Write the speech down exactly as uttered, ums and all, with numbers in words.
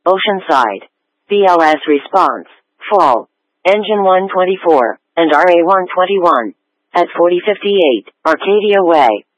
Oceanside. B L S response, fall. Engine one twenty-four, and R A one twenty-one. At forty fifty-eight, Arcadia Way.